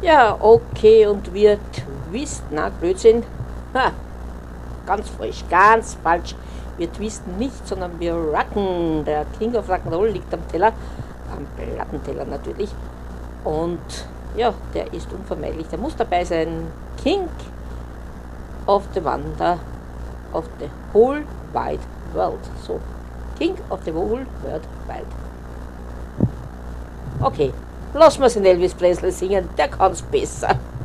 Ja, okay, und wir twisten, na, Blödsinn. Ha, ganz falsch, ganz falsch. Wir twisten nicht, sondern wir rocken. Der King of Rock'n'Roll liegt am Teller, am Plattenteller natürlich. Und ja, der ist unvermeidlich, der muss dabei sein. King of the Wonder of the Whole Wide World. So, King of the Whole World Wide. Okay, lass mal den Elvis Presley singen, der kann's besser.